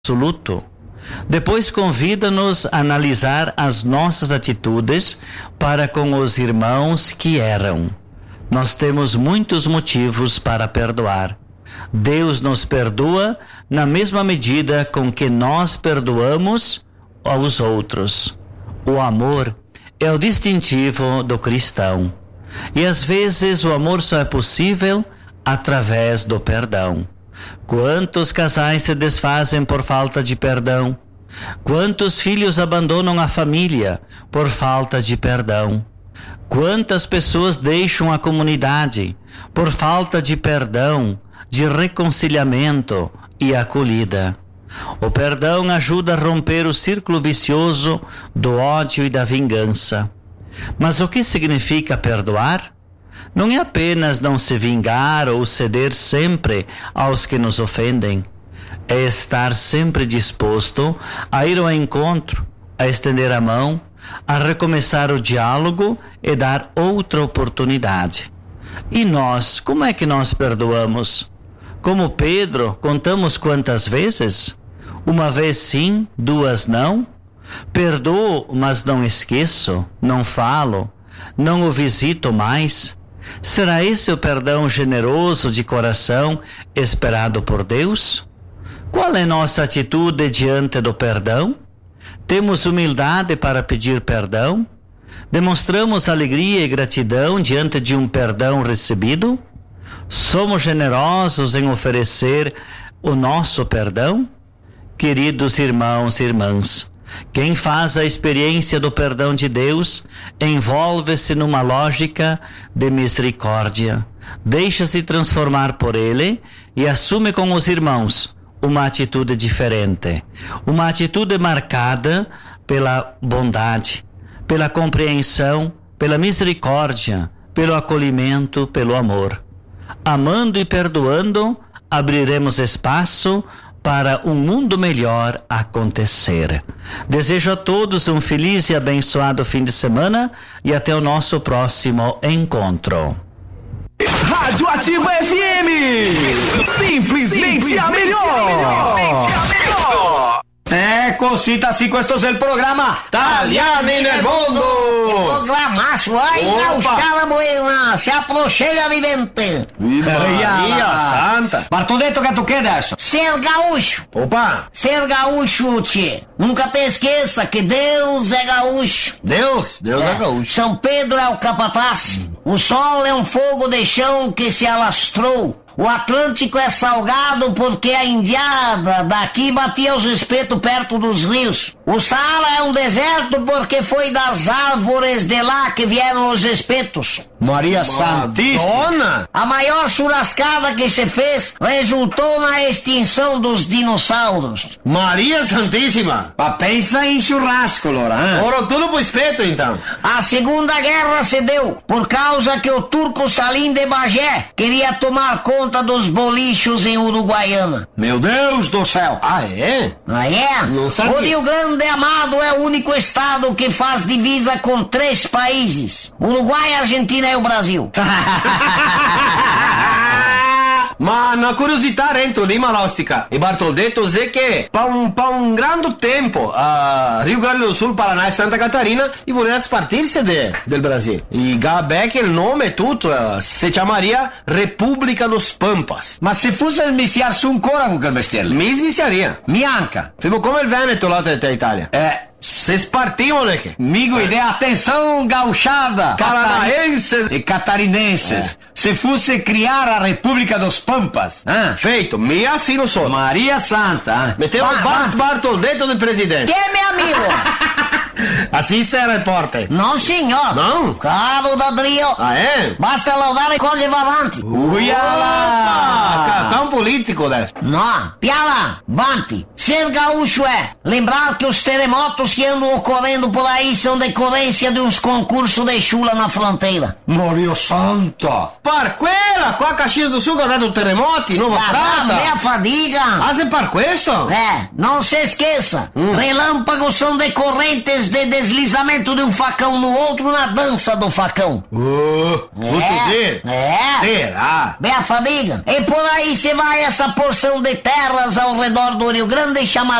absoluto. Depois convida-nos a analisar as nossas atitudes para com os irmãos que erram. Nós temos muitos motivos para perdoar. Deus nos perdoa na mesma medida com que nós perdoamos aos outros. O amor é o distintivo do cristão. E às vezes o amor só é possível através do perdão. Quantos casais se desfazem por falta de perdão? Quantos filhos abandonam a família por falta de perdão? Quantas pessoas deixam a comunidade por falta de perdão, de reconciliamento e acolhida? O perdão ajuda a romper o círculo vicioso do ódio e da vingança. Mas o que significa perdoar? Não é apenas não se vingar ou ceder sempre aos que nos ofendem. É estar sempre disposto a ir ao encontro, a estender a mão, a recomeçar o diálogo e dar outra oportunidade. E nós, como é que nós perdoamos? Como Pedro, contamos quantas vezes? Uma vez sim, duas não? Perdoo, mas não esqueço, não falo, não o visito mais. Será esse o perdão generoso de coração esperado por Deus? Qual é nossa atitude diante do perdão? Temos humildade para pedir perdão? Demonstramos alegria e gratidão diante de um perdão recebido? Somos generosos em oferecer o nosso perdão? Queridos irmãos e irmãs, quem faz a experiência do perdão de Deus envolve-se numa lógica de misericórdia, deixa-se transformar por Ele e assume com os irmãos uma atitude diferente, uma atitude marcada pela bondade, pela compreensão, pela misericórdia, pelo acolhimento, pelo amor. Amando e perdoando, abriremos espaço para um mundo melhor acontecer. Desejo a todos um feliz e abençoado fim de semana e até o nosso próximo encontro. Rádio Ativa FM, simplesmente a melhor. Cositas, y questo es el programa Italiani nel Mondo. Programaço, ai, Gauchada buena, se aproxega vivente. Maria Santa. Bartoletto, que tu quedas? Ser gaúcho. Opa. Ser gaúcho, tchê. Nunca te esqueça que Deus é gaúcho. Deus é gaúcho. São Pedro é o capataz. O sol é um fogo de chão que se alastrou. O Atlântico é salgado porque a indiada daqui batia os espetos perto dos rios. O Saara é um deserto porque foi das árvores de lá que vieram os espetos. Maria Santíssima! A maior churrascada que se fez resultou na extinção dos dinossauros. Maria Santíssima! Pensa em churrasco, Loran. Ora, tudo pro espeto, então. A Segunda Guerra se deu por causa que o turco Salim de Bagé queria tomar conta dos bolichos em Uruguaiana. Meu Deus do céu! Ah, é? Ah, é? Não sabia. O Rio Grande Amado é o único estado que faz divisa com 3 países: Uruguai, Argentina e o Brasil. Ma una curiosità dentro Lima Rostica e Bartoletto è che pa un grande tempo a Rio Grande do Sul, Paraná e Santa Catarina e voleva spartirsi del Brasil. E Gabé che il nome è tutto si chiamaria Repubblica dos Pampas. Ma se fosse smissiarsi ancora con quel mestiere? Mi smissiaria. Mianca. Fimo come il Veneto lá da Itália. Se spartimos, né? Migo, ideia, atenção, gauchada, paranaenses e catarinenses. Se fosse criar a República dos Pampas, feito, me assino só. Maria Santa, meteu o Bartoletto del presidente. Que, meu amigo? Assim será, repórter. Não, senhor. Não? Claro, Dadrio. Ah, é? Basta laudare cose vavanti. Uiala! Tão político, né? Não, piala, vanti. Ser gaúcho é lembrar que os terremotos que andam ocorrendo por aí são decorrência de uns concursos de chula na fronteira. Maria Santa! Parquela, qua a Caxias do Sul, guardando o terremoto, Nova Prata. Minha fadiga. Ah, se par questo? Não se esqueça. Relâmpagos são decorrentes de deslizamento de um facão no outro na dança do facão. Dizer? Será? Bem a fadiga. E por aí se vai essa porção de terras ao redor do Rio Grande chamada